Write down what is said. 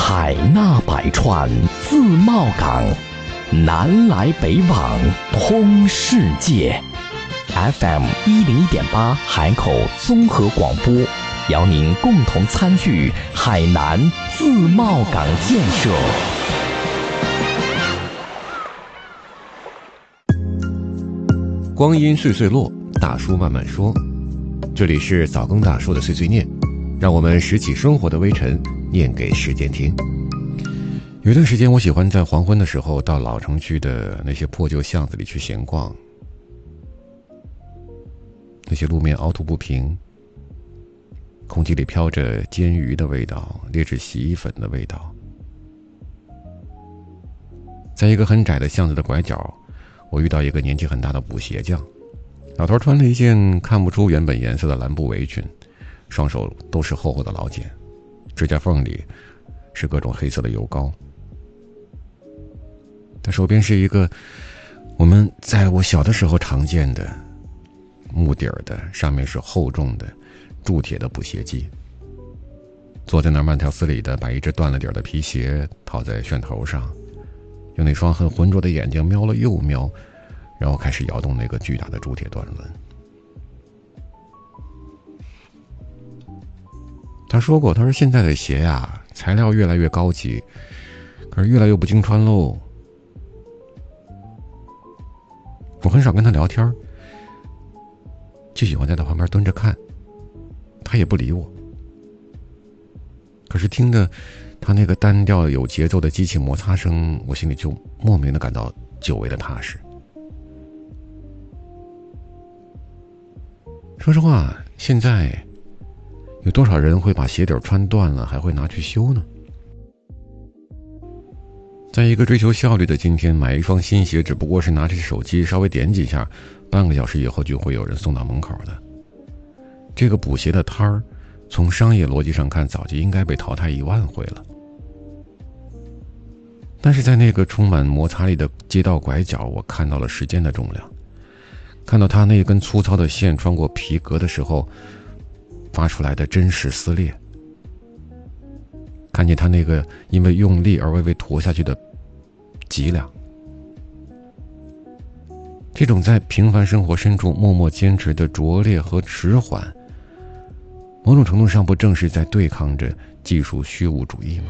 海纳百川，自贸港，南来北往，通世界。FM101.8海口综合广播，邀您共同参与海南自贸港建设。 光阴岁岁落，大叔慢慢说。这里是早更大叔的碎碎念，让我们拾起生活的微尘，念给时间听。有一段时间，我喜欢在黄昏的时候到老城区的那些破旧巷子里去闲逛。那些路面凹凸不平，空气里飘着煎鱼的味道，劣质洗衣粉的味道。在一个很窄的巷子的拐角，我遇到一个年纪很大的补鞋匠。老头穿了一件看不出原本颜色的蓝布围裙，双手都是厚厚的老茧，指甲缝里是各种黑色的油膏。他手边是一个我们在我小的时候常见的木底儿的，上面是厚重的铸铁的补鞋机。坐在那儿慢条斯理的把一只断了底儿的皮鞋套在楦头上，用那双很浑浊的眼睛瞄了又瞄，然后开始摇动那个巨大的铸铁段轮。他说过，他说现在的鞋呀，材料越来越高级，可是越来越不经穿喽。我很少跟他聊天，就喜欢在他旁边蹲着看，他也不理我。可是听着他那个单调有节奏的机器摩擦声，我心里就莫名的感到久违的踏实。说实话，现在有多少人会把鞋底穿断了还会拿去修呢？在一个追求效率的今天，买一双新鞋只不过是拿起手机稍微点几下，半个小时以后就会有人送到门口的。这个补鞋的摊儿，从商业逻辑上看，早就应该被淘汰10000回了。但是在那个充满摩擦力的街道拐角，我看到了时间的重量，看到他那根粗糙的线穿过皮革的时候发出来的真实撕裂，看见他那个因为用力而微微驼下去的脊梁。这种在平凡生活深处默默坚持的拙劣和迟缓，某种程度上不正是在对抗着技术虚无主义吗？